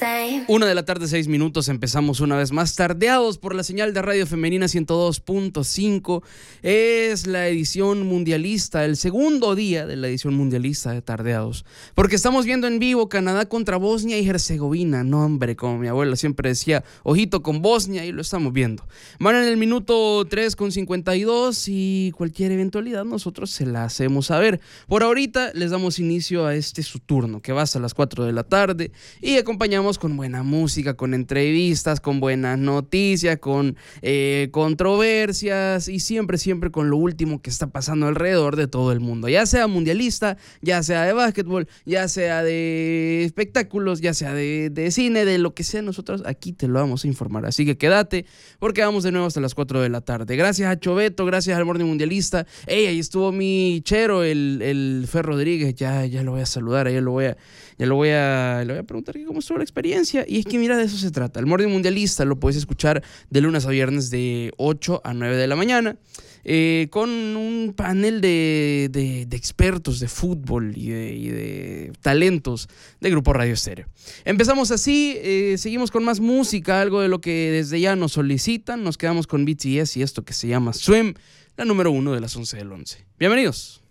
1:06 p.m. Empezamos una vez más tardeados por la señal de Radio Femenina 102.5. Es la edición mundialista, el segundo día de la edición mundialista de tardeados, porque estamos viendo en vivo Canadá contra Bosnia y Herzegovina. No, hombre, como mi abuela siempre decía, ojito con Bosnia, y lo estamos viendo. Van en el minuto 3:52 y cualquier eventualidad nosotros se la hacemos saber. Por ahorita les damos inicio a su turno, que va hasta las 4 de la tarde, y acompañamos con buena música, con entrevistas, con buenas noticias, con controversias, y siempre con lo último que está pasando alrededor de todo el mundo, ya sea mundialista, ya sea de básquetbol, ya sea de espectáculos, ya sea de cine, de lo que sea. Nosotros aquí te lo vamos a informar, así que quédate, porque vamos de nuevo hasta las 4 de la tarde. Gracias a Choveto, gracias al Morning Mundialista. Ahí estuvo mi chero, el Fer Rodríguez. Ya lo voy a saludar, le voy a preguntar cómo estuvo la experiencia. Y es que mira, de eso se trata. El Morning Mundialista lo puedes escuchar de lunes a viernes de 8 a 9 de la mañana, con un panel de expertos de fútbol y de talentos de Grupo Radio Estéreo. Empezamos así, seguimos con más música, algo de lo que desde ya nos solicitan. Nos quedamos con BTS y esto que se llama Swim, la número 1 de las 11 del 11. Bienvenidos.